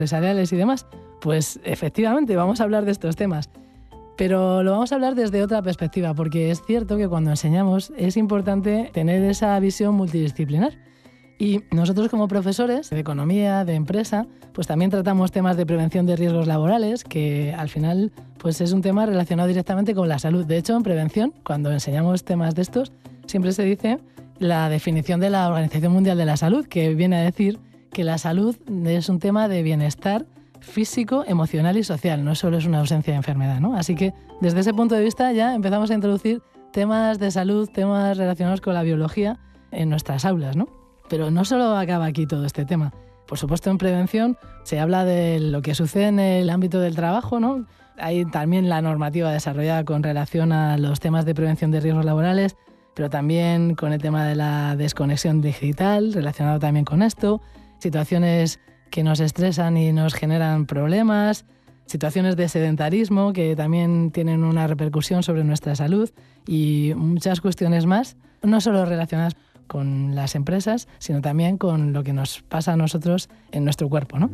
empresariales y demás. Pues efectivamente vamos a hablar de estos temas. Pero lo vamos a hablar desde otra perspectiva, porque es cierto que cuando enseñamos es importante tener esa visión multidisciplinar. Y nosotros como profesores de economía, de empresa, pues también tratamos temas de prevención de riesgos laborales, que al final pues es un tema relacionado directamente con la salud. De hecho, en prevención, cuando enseñamos temas de estos, siempre se dice la definición de la Organización Mundial de la Salud, que viene a decir que la salud es un tema de bienestar físico, emocional y social, no solo es una ausencia de enfermedad, ¿no? Así que desde ese punto de vista ya empezamos a introducir temas de salud, temas relacionados con la biología en nuestras aulas, ¿no? Pero no solo acaba aquí todo este tema. Por supuesto, en prevención se habla de lo que sucede en el ámbito del trabajo, ¿no? Hay también la normativa desarrollada con relación a los temas de prevención de riesgos laborales, pero también con el tema de la desconexión digital, relacionado también con esto, situaciones que nos estresan y nos generan problemas, situaciones de sedentarismo que también tienen una repercusión sobre nuestra salud y muchas cuestiones más, no solo relacionadas con las empresas, sino también con lo que nos pasa a nosotros en nuestro cuerpo, ¿no?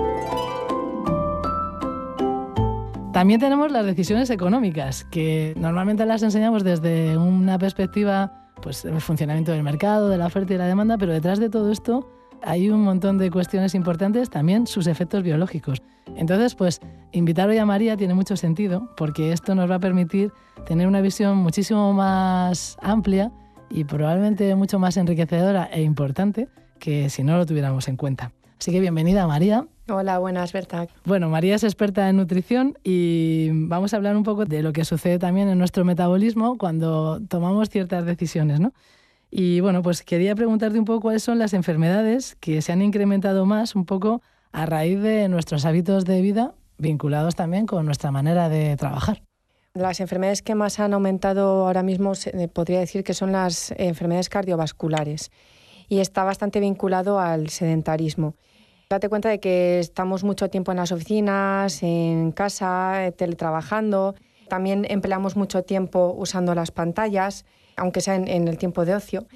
También tenemos las decisiones económicas, que normalmente las enseñamos desde una perspectiva, pues, del funcionamiento del mercado, de la oferta y la demanda, pero detrás de todo esto hay un montón de cuestiones importantes, también sus efectos biológicos. Entonces, pues, invitar hoy a María tiene mucho sentido, porque esto nos va a permitir tener una visión muchísimo más amplia y probablemente mucho más enriquecedora e importante que si no lo tuviéramos en cuenta. Así que bienvenida, María. Hola, buenas, Berta. Bueno, María es experta en nutrición y vamos a hablar un poco de lo que sucede también en nuestro metabolismo cuando tomamos ciertas decisiones, ¿no? Y bueno, pues quería preguntarte un poco cuáles son las enfermedades que se han incrementado más un poco a raíz de nuestros hábitos de vida vinculados también con nuestra manera de trabajar. Las enfermedades que más han aumentado ahora mismo podría decir que son las enfermedades cardiovasculares y está bastante vinculado al sedentarismo. Date cuenta de que estamos mucho tiempo en las oficinas, en casa, teletrabajando. También empleamos mucho tiempo usando las pantallas, aunque sea en el tiempo de ocio.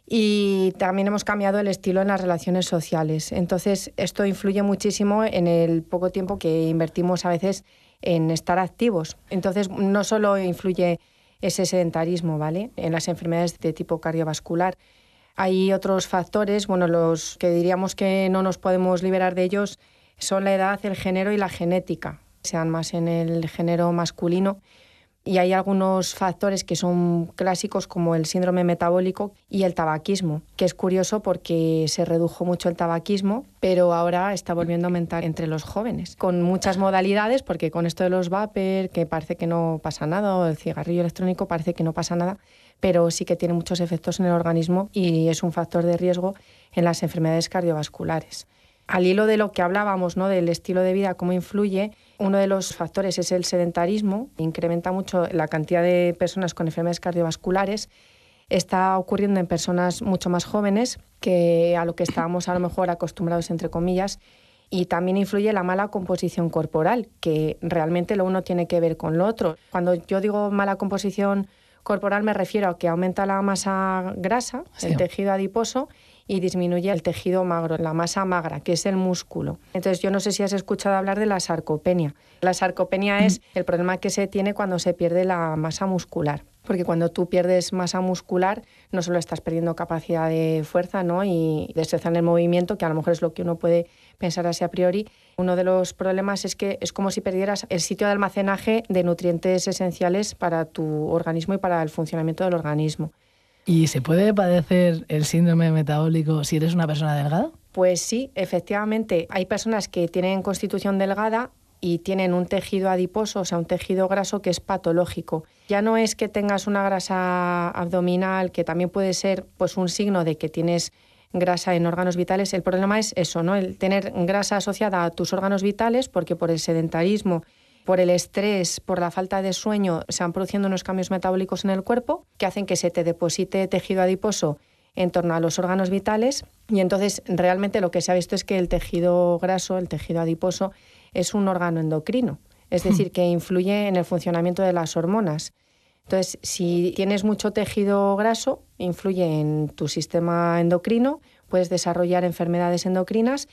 Y también hemos cambiado el estilo en las relaciones sociales. Entonces, esto influye muchísimo en el poco tiempo que invertimos a veces en estar activos. Entonces, no solo influye ese sedentarismo, ¿vale?, en las enfermedades de tipo cardiovascular. Hay otros factores, bueno, los que diríamos que no nos podemos liberar de ellos son la edad, el género y la genética, sean más en el género masculino. Y hay algunos factores que son clásicos como el síndrome metabólico y el tabaquismo, que es curioso porque se redujo mucho el tabaquismo, pero ahora está volviendo a aumentar entre los jóvenes, con muchas modalidades, porque con esto de los vapor, que parece que no pasa nada, o el cigarrillo electrónico parece que no pasa nada, pero sí que tiene muchos efectos en el organismo y es un factor de riesgo en las enfermedades cardiovasculares. Al hilo de lo que hablábamos, ¿no?, del estilo de vida, cómo influye, uno de los factores es el sedentarismo, incrementa mucho la cantidad de personas con enfermedades cardiovasculares. Está ocurriendo en personas mucho más jóvenes que a lo que estábamos a lo mejor acostumbrados, entre comillas, y también influye la mala composición corporal, que realmente lo uno tiene que ver con lo otro. Cuando yo digo mala composición corporal me refiero a que aumenta la masa grasa, sí, el tejido adiposo, y disminuye el tejido magro, la masa magra, que es el músculo. Entonces, yo no sé si has escuchado hablar de la sarcopenia. La sarcopenia es el problema que se tiene cuando se pierde la masa muscular. Porque cuando tú pierdes masa muscular, no solo estás perdiendo capacidad de fuerza, ¿no?, y destreza en el movimiento, que a lo mejor es lo que uno puede pensar así a priori. Uno de los problemas es que es como si perdieras el sitio de almacenaje de nutrientes esenciales para tu organismo y para el funcionamiento del organismo. ¿Y se puede padecer el síndrome metabólico si eres una persona delgada? Pues sí, efectivamente. Hay personas que tienen constitución delgada y tienen un tejido adiposo, o sea, un tejido graso que es patológico. Ya no es que tengas una grasa abdominal, que también puede ser pues un signo de que tienes grasa en órganos vitales. El problema es eso, ¿no?, el tener grasa asociada a tus órganos vitales, porque por el sedentarismo, por el estrés, por la falta de sueño, se van produciendo unos cambios metabólicos en el cuerpo que hacen que se te deposite tejido adiposo en torno a los órganos vitales, y entonces realmente lo que se ha visto es que el tejido graso, el tejido adiposo, es un órgano endocrino, es decir, que influye en el funcionamiento de las hormonas. Entonces, si tienes mucho tejido graso, influye en tu sistema endocrino, puedes desarrollar enfermedades endocrinas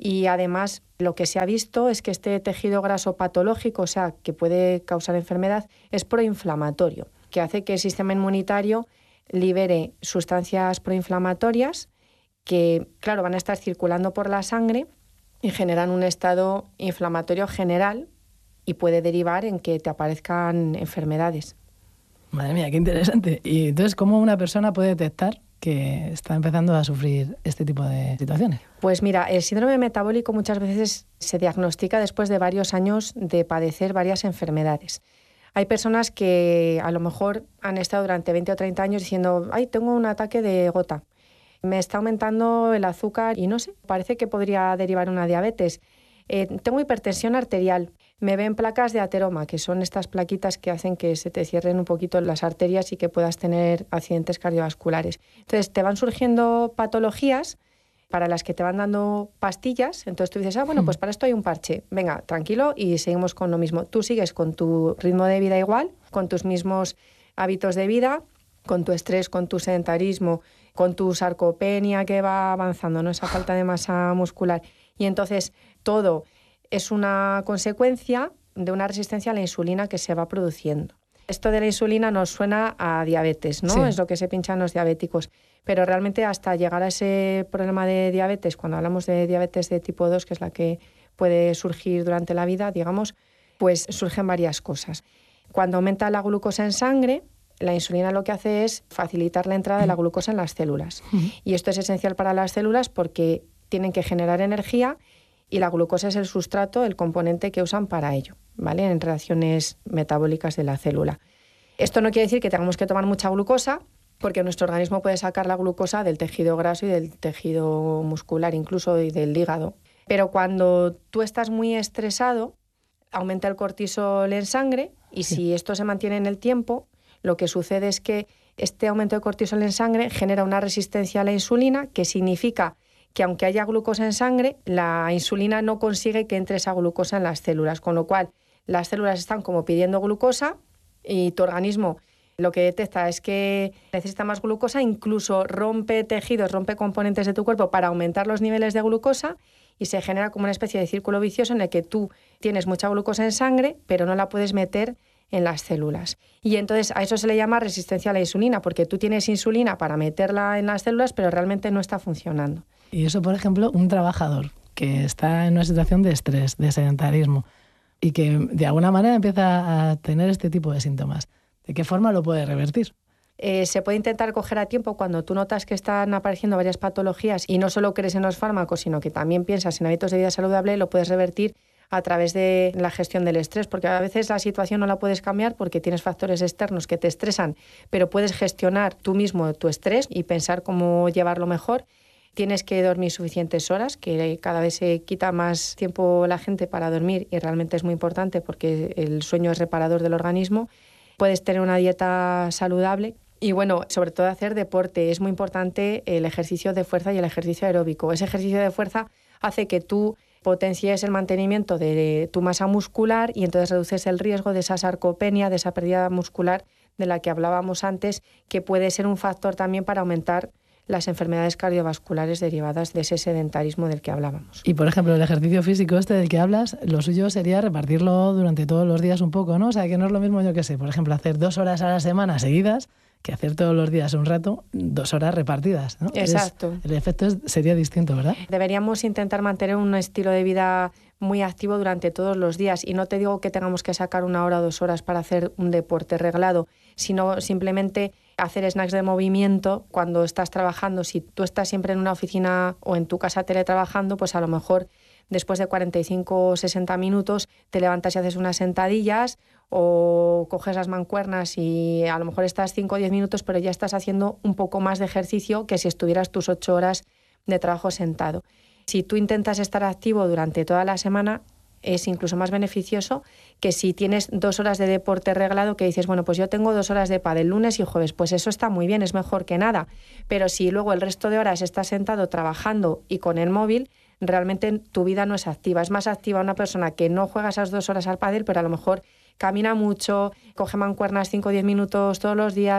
Y además lo que se ha visto es que este tejido graso patológico, o sea, que puede causar enfermedad, es proinflamatorio, que hace que el sistema inmunitario libere sustancias proinflamatorias que, claro, van a estar circulando por la sangre y generan un estado inflamatorio general y puede derivar en que te aparezcan enfermedades. Madre mía, qué interesante. Y entonces, ¿cómo una persona puede detectar que está empezando a sufrir este tipo de situaciones? Pues mira, el síndrome metabólico muchas veces se diagnostica después de varios años de padecer varias enfermedades. Hay personas que a lo mejor han estado durante 20 o 30 años diciendo, ay, tengo un ataque de gota, me está aumentando el azúcar y no sé, parece que podría derivar una diabetes. Tengo hipertensión arterial, me ven placas de ateroma, que son estas plaquitas que hacen que se te cierren un poquito las arterias y que puedas tener accidentes cardiovasculares. Entonces te van surgiendo patologías para las que te van dando pastillas, entonces tú dices, bueno, pues para esto hay un parche, venga, tranquilo y seguimos con lo mismo. Tú sigues con tu ritmo de vida igual, con tus mismos hábitos de vida, con tu estrés, con tu sedentarismo, con tu sarcopenia que va avanzando, ¿no? Esa falta de masa muscular. Y entonces todo es una consecuencia de una resistencia a la insulina que se va produciendo. Esto de la insulina nos suena a diabetes, ¿no? Sí. Es lo que se pinchan los diabéticos. Pero realmente hasta llegar a ese problema de diabetes, cuando hablamos de diabetes de tipo 2, que es la que puede surgir durante la vida, digamos, pues surgen varias cosas. Cuando aumenta la glucosa en sangre, la insulina lo que hace es facilitar la entrada de la glucosa en las células. Y esto es esencial para las células porque tienen que generar energía y la glucosa es el sustrato, el componente que usan para ello, ¿vale? En reacciones metabólicas de la célula. Esto no quiere decir que tengamos que tomar mucha glucosa, porque nuestro organismo puede sacar la glucosa del tejido graso y del tejido muscular, incluso y del hígado. Pero cuando tú estás muy estresado, aumenta el cortisol en sangre y si esto se mantiene en el tiempo, lo que sucede es que este aumento de cortisol en sangre genera una resistencia a la insulina, que significa que aunque haya glucosa en sangre, la insulina no consigue que entre esa glucosa en las células, con lo cual las células están como pidiendo glucosa y tu organismo lo que detecta es que necesita más glucosa, incluso rompe tejidos, rompe componentes de tu cuerpo para aumentar los niveles de glucosa y se genera como una especie de círculo vicioso en el que tú tienes mucha glucosa en sangre, pero no la puedes meter en las células. Y entonces a eso se le llama resistencia a la insulina, porque tú tienes insulina para meterla en las células, pero realmente no está funcionando. Y eso, por ejemplo, un trabajador que está en una situación de estrés, de sedentarismo, y que de alguna manera empieza a tener este tipo de síntomas, ¿de qué forma lo puede revertir? Se puede intentar coger a tiempo cuando tú notas que están apareciendo varias patologías y no solo crees en los fármacos, sino que también piensas en hábitos de vida saludable, lo puedes revertir a través de la gestión del estrés, porque a veces la situación no la puedes cambiar porque tienes factores externos que te estresan, pero puedes gestionar tú mismo tu estrés y pensar cómo llevarlo mejor. Tienes que dormir suficientes horas, que cada vez se quita más tiempo la gente para dormir y realmente es muy importante porque el sueño es reparador del organismo. Puedes tener una dieta saludable y, bueno, sobre todo hacer deporte. Es muy importante el ejercicio de fuerza y el ejercicio aeróbico. Ese ejercicio de fuerza hace que tú potencies el mantenimiento de tu masa muscular y entonces reduces el riesgo de esa sarcopenia, de esa pérdida muscular de la que hablábamos antes, que puede ser un factor también para aumentar las enfermedades cardiovasculares derivadas de ese sedentarismo del que hablábamos. Y, por ejemplo, el ejercicio físico este del que hablas, lo suyo sería repartirlo durante todos los días un poco, ¿no? O sea, que no es lo mismo, yo qué sé, por ejemplo, hacer 2 horas a la semana seguidas que hacer todos los días un rato, 2 horas repartidas, ¿no? Exacto. El efecto sería distinto, ¿verdad? Deberíamos intentar mantener un estilo de vida muy activo durante todos los días. Y no te digo que tengamos que sacar 1 hora o 2 horas para hacer un deporte reglado, sino simplemente hacer snacks de movimiento cuando estás trabajando. Si tú estás siempre en una oficina o en tu casa teletrabajando, pues a lo mejor después de 45 o 60 minutos te levantas y haces unas sentadillas o coges las mancuernas y a lo mejor estás 5 o 10 minutos, pero ya estás haciendo un poco más de ejercicio que si estuvieras tus 8 horas de trabajo sentado. Si tú intentas estar activo durante toda la semana, es incluso más beneficioso que si tienes 2 horas de deporte reglado, que dices, bueno, pues yo tengo 2 horas de pádel lunes y jueves, pues eso está muy bien, es mejor que nada. Pero si luego el resto de horas estás sentado trabajando y con el móvil, realmente tu vida no es activa. Es más activa una persona que no juega esas 2 horas al pádel, pero a lo mejor camina mucho, coge mancuernas 5 o 10 minutos todos los días,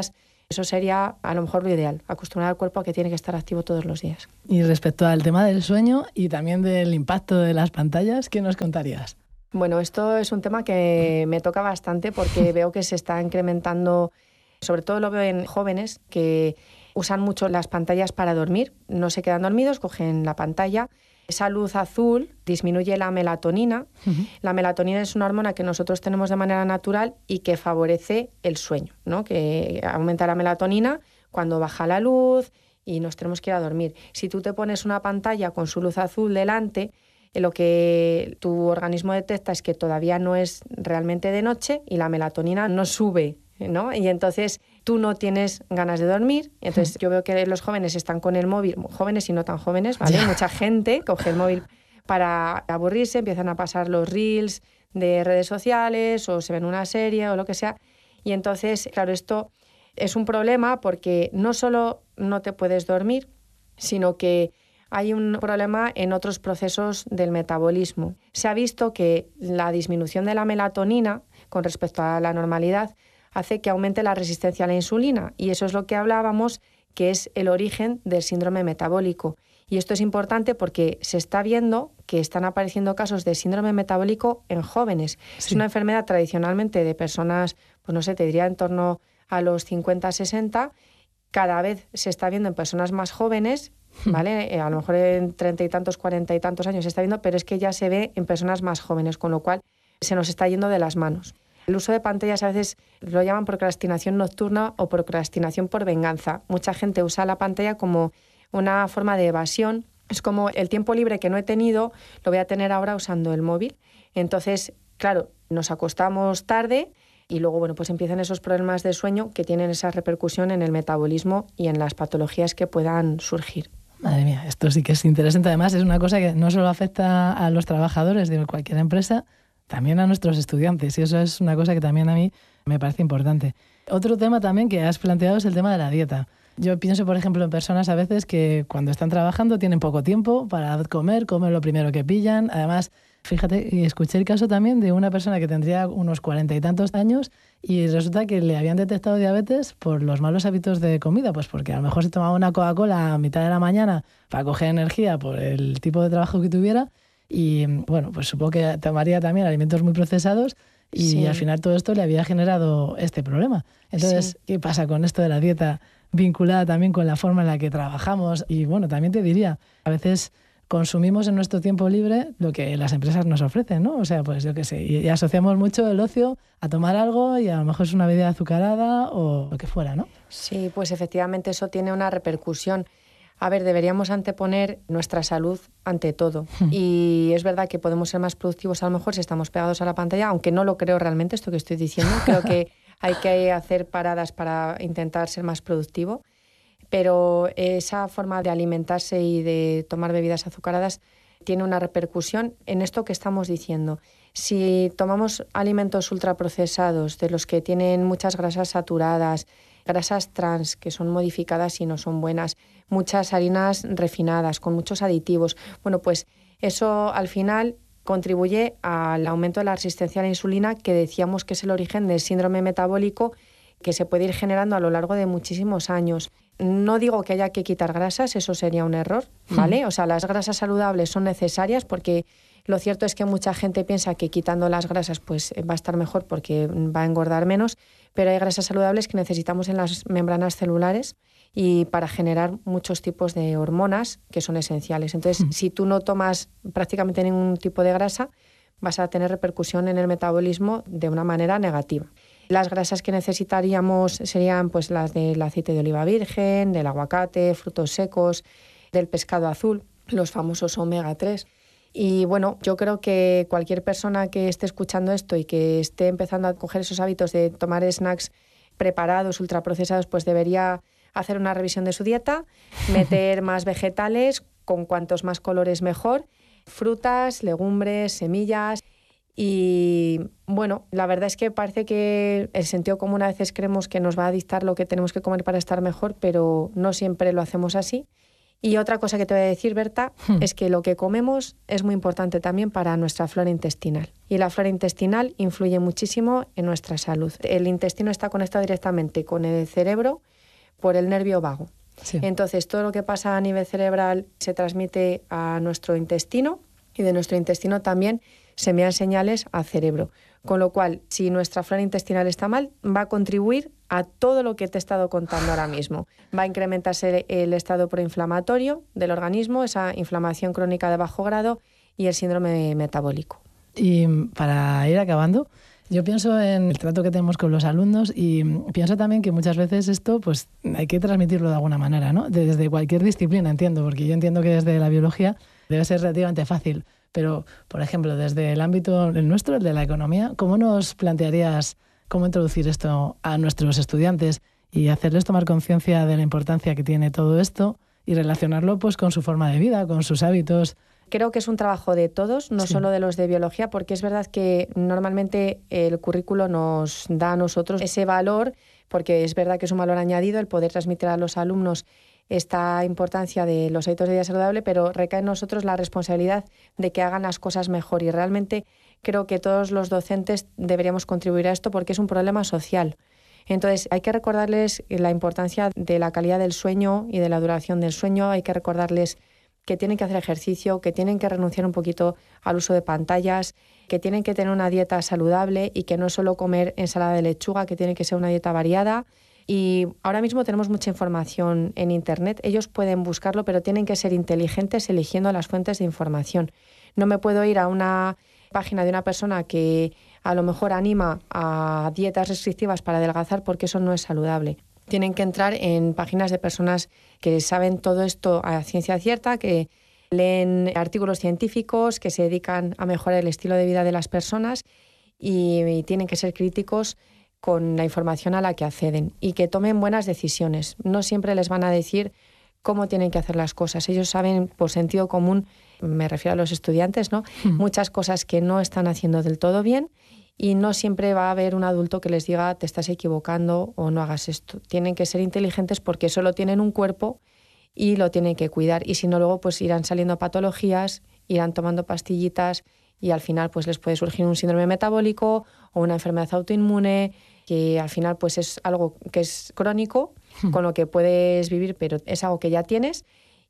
Eso sería a lo mejor lo ideal, acostumbrar al cuerpo a que tiene que estar activo todos los días. Y respecto al tema del sueño y también del impacto de las pantallas, ¿qué nos contarías? Bueno, esto es un tema que me toca bastante porque veo que se está incrementando, sobre todo lo veo en jóvenes que usan mucho las pantallas para dormir, no se quedan dormidos, cogen la pantalla. Esa luz azul disminuye la melatonina. La melatonina es una hormona que nosotros tenemos de manera natural y que favorece el sueño, ¿no? Que aumenta la melatonina cuando baja la luz y nos tenemos que ir a dormir. Si tú te pones una pantalla con su luz azul delante, lo que tu organismo detecta es que todavía no es realmente de noche y la melatonina no sube, ¿no? Y entonces tú no tienes ganas de dormir. Entonces yo veo que los jóvenes están con el móvil, jóvenes y no tan jóvenes, ¿vale? Mucha gente coge el móvil para aburrirse, empiezan a pasar los reels de redes sociales o se ven una serie o lo que sea. Y entonces, claro, esto es un problema porque no solo no te puedes dormir, sino que hay un problema en otros procesos del metabolismo. Se ha visto que la disminución de la melatonina con respecto a la normalidad hace que aumente la resistencia a la insulina y eso es lo que hablábamos, que es el origen del síndrome metabólico. Y esto es importante porque se está viendo que están apareciendo casos de síndrome metabólico en jóvenes. Sí. Es una enfermedad tradicionalmente de personas, pues no sé, te diría en torno a los 50, 60. Cada vez se está viendo en personas más jóvenes, ¿vale? A lo mejor en 30 y tantos, 40 y tantos años se está viendo, pero es que ya se ve en personas más jóvenes, con lo cual se nos está yendo de las manos. El uso de pantallas a veces lo llaman procrastinación nocturna o procrastinación por venganza. Mucha gente usa la pantalla como una forma de evasión. Es como el tiempo libre que no he tenido, lo voy a tener ahora usando el móvil. Entonces, claro, nos acostamos tarde y luego, bueno, pues empiezan esos problemas de sueño que tienen esa repercusión en el metabolismo y en las patologías que puedan surgir. Madre mía, esto sí que es interesante. Además, es una cosa que no solo afecta a los trabajadores de cualquier empresa, también a nuestros estudiantes, y eso es una cosa que también a mí me parece importante. Otro tema también que has planteado es el tema de la dieta. Yo pienso, por ejemplo, en personas a veces que cuando están trabajando tienen poco tiempo para comer lo primero que pillan. Además, fíjate, y escuché el caso también de una persona que tendría unos 40 y tantos años y resulta que le habían detectado diabetes por los malos hábitos de comida, pues porque a lo mejor se tomaba una Coca-Cola a mitad de la mañana para coger energía por el tipo de trabajo que tuviera. Y bueno, pues supongo que tomaría también alimentos muy procesados y sí, al final todo esto le había generado este problema. Entonces, sí, ¿qué pasa con esto de la dieta vinculada también con la forma en la que trabajamos? Y bueno, también te diría, a veces consumimos en nuestro tiempo libre lo que las empresas nos ofrecen, ¿no? O sea, pues yo qué sé, y asociamos mucho el ocio a tomar algo y a lo mejor es una bebida azucarada o lo que fuera, ¿no? Sí, pues efectivamente eso tiene una repercusión. A ver, deberíamos anteponer nuestra salud ante todo. Y es verdad que podemos ser más productivos a lo mejor si estamos pegados a la pantalla, aunque no lo creo realmente esto que estoy diciendo. Creo que hay que hacer paradas para intentar ser más productivo. Pero esa forma de alimentarse y de tomar bebidas azucaradas tiene una repercusión en esto que estamos diciendo. Si tomamos alimentos ultraprocesados, de los que tienen muchas grasas saturadas, grasas trans que son modificadas y no son buenas, muchas harinas refinadas con muchos aditivos, bueno, pues eso al final contribuye al aumento de la resistencia a la insulina, que decíamos que es el origen del síndrome metabólico que se puede ir generando a lo largo de muchísimos años. No digo que haya que quitar grasas, eso sería un error, ¿vale? O sea, las grasas saludables son necesarias porque lo cierto es que mucha gente piensa que quitando las grasas pues va a estar mejor porque va a engordar menos, pero hay grasas saludables que necesitamos en las membranas celulares y para generar muchos tipos de hormonas que son esenciales. Entonces, si tú no tomas prácticamente ningún tipo de grasa, vas a tener repercusión en el metabolismo de una manera negativa. Las grasas que necesitaríamos serían pues las del aceite de oliva virgen, del aguacate, frutos secos, del pescado azul, los famosos omega 3. Y bueno, yo creo que cualquier persona que esté escuchando esto y que esté empezando a coger esos hábitos de tomar snacks preparados, ultraprocesados, pues debería hacer una revisión de su dieta, meter más vegetales, con cuantos más colores mejor, frutas, legumbres, semillas. Y bueno, la verdad es que parece que el sentido común a veces creemos que nos va a dictar lo que tenemos que comer para estar mejor, pero no siempre lo hacemos así. Y otra cosa que te voy a decir, Berta, es que lo que comemos es muy importante también para nuestra flora intestinal. Y la flora intestinal influye muchísimo en nuestra salud. El intestino está conectado directamente con el cerebro por el nervio vago. Sí. Entonces, todo lo que pasa a nivel cerebral se transmite a nuestro intestino y de nuestro intestino también se envían señales al cerebro. Con lo cual, si nuestra flora intestinal está mal, va a contribuir a todo lo que te he estado contando ahora mismo. Va a incrementarse el estado proinflamatorio del organismo, esa inflamación crónica de bajo grado y el síndrome metabólico. Y para ir acabando, yo pienso en el trato que tenemos con los alumnos y pienso también que muchas veces esto pues hay que transmitirlo de alguna manera, ¿no? Desde cualquier disciplina, entiendo, porque yo entiendo que desde la biología debe ser relativamente fácil. Pero, por ejemplo, desde el ámbito el nuestro, el de la economía, ¿cómo nos plantearías cómo introducir esto a nuestros estudiantes y hacerles tomar conciencia de la importancia que tiene todo esto y relacionarlo pues con su forma de vida, con sus hábitos? Creo que es un trabajo de todos, no solo de los de biología, porque es verdad que normalmente el currículo nos da a nosotros ese valor, porque es verdad que es un valor añadido el poder transmitir a los alumnos esta importancia de los hábitos de vida saludable, pero recae en nosotros la responsabilidad de que hagan las cosas mejor. Y realmente creo que todos los docentes deberíamos contribuir a esto porque es un problema social. Entonces, hay que recordarles la importancia de la calidad del sueño y de la duración del sueño. Hay que recordarles que tienen que hacer ejercicio, que tienen que renunciar un poquito al uso de pantallas, que tienen que tener una dieta saludable y que no es solo comer ensalada de lechuga, que tiene que ser una dieta variada. Y ahora mismo tenemos mucha información en Internet. Ellos pueden buscarlo, pero tienen que ser inteligentes eligiendo las fuentes de información. No me puedo ir a una página de una persona que a lo mejor anima a dietas restrictivas para adelgazar porque eso no es saludable. Tienen que entrar en páginas de personas que saben todo esto a ciencia cierta, que leen artículos científicos, que se dedican a mejorar el estilo de vida de las personas y tienen que ser críticos con la información a la que acceden y que tomen buenas decisiones. No siempre les van a decir cómo tienen que hacer las cosas. Ellos saben por sentido común, me refiero a los estudiantes, ¿no? Muchas cosas que no están haciendo del todo bien y no siempre va a haber un adulto que les diga te estás equivocando o no hagas esto. Tienen que ser inteligentes porque solo tienen un cuerpo y lo tienen que cuidar. Y si no, luego pues irán saliendo patologías, irán tomando pastillitas y al final pues les puede surgir un síndrome metabólico o una enfermedad autoinmune, que al final pues es algo que es crónico, con lo que puedes vivir, pero es algo que ya tienes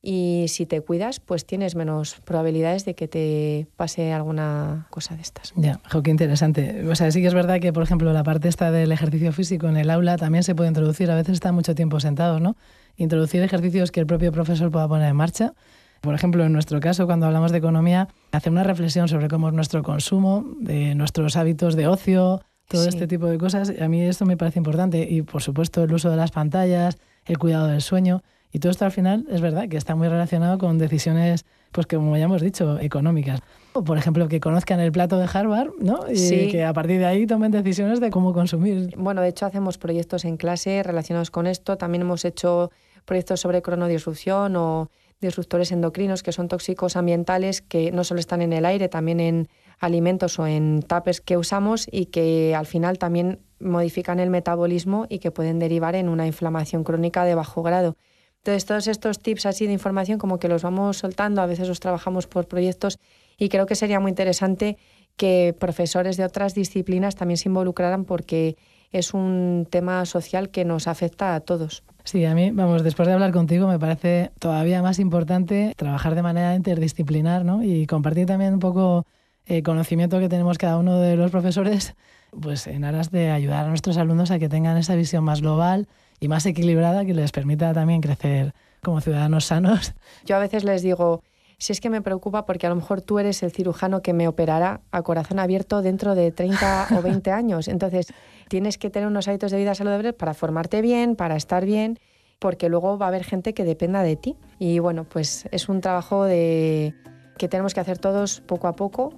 y si te cuidas, pues tienes menos probabilidades de que te pase alguna cosa de estas. Ya, qué interesante. O sea, sí que es verdad que, por ejemplo, la parte esta del ejercicio físico en el aula también se puede introducir. A veces están mucho tiempo sentados, ¿no? Introducir ejercicios que el propio profesor pueda poner en marcha. Por ejemplo, en nuestro caso, cuando hablamos de economía, hacer una reflexión sobre cómo es nuestro consumo, de nuestros hábitos de ocio, todo este tipo de cosas. A mí esto me parece importante y, por supuesto, el uso de las pantallas, el cuidado del sueño y todo esto al final es verdad que está muy relacionado con decisiones, pues que como ya hemos dicho, económicas. O, por ejemplo, que conozcan el plato de Harvard, ¿no? Y que a partir de ahí tomen decisiones de cómo consumir. Bueno, de hecho hacemos proyectos en clase relacionados con esto. También hemos hecho proyectos sobre cronodisrupción o disruptores endocrinos, que son tóxicos ambientales que no solo están en el aire, también en alimentos o en tuppers que usamos y que al final también modifican el metabolismo y que pueden derivar en una inflamación crónica de bajo grado. Entonces, todos estos tips así de información como que los vamos soltando, a veces los trabajamos por proyectos y creo que sería muy interesante que profesores de otras disciplinas también se involucraran porque es un tema social que nos afecta a todos. Sí, a mí, vamos, después de hablar contigo me parece todavía más importante trabajar de manera interdisciplinar, ¿no? Y compartir también un poco el conocimiento que tenemos cada uno de los profesores, pues en aras de ayudar a nuestros alumnos a que tengan esa visión más global y más equilibrada que les permita también crecer como ciudadanos sanos. Yo a veces les digo, si es que me preocupa porque a lo mejor tú eres el cirujano que me operará a corazón abierto dentro de 30 o 20 años. Entonces, tienes que tener unos hábitos de vida saludables para formarte bien, para estar bien, porque luego va a haber gente que dependa de ti. Y bueno, pues es un trabajo que tenemos que hacer todos poco a poco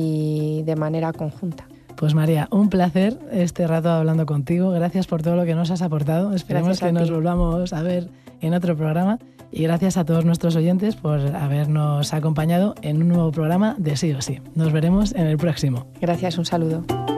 y de manera conjunta. Pues María, un placer este rato hablando contigo. Gracias por todo lo que nos has aportado. Esperemos que nos volvamos a ver en otro programa. Y gracias a todos nuestros oyentes por habernos acompañado en un nuevo programa de Sí o Sí. Nos veremos en el próximo. Gracias, un saludo.